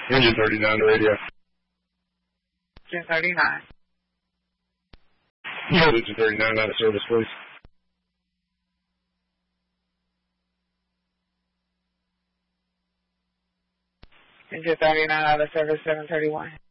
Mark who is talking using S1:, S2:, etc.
S1: Engine 39 to radio.
S2: Engine 39.
S1: Engine 39 out of service, please.
S2: Engine 39 out of service, 731.